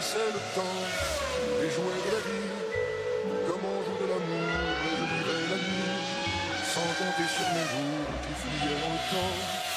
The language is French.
laissais le temps et jouais de la vie, comme on joue de l'amour, et je vivais la nuit, sans compter sur mes jours qui fuyaient dans le temps.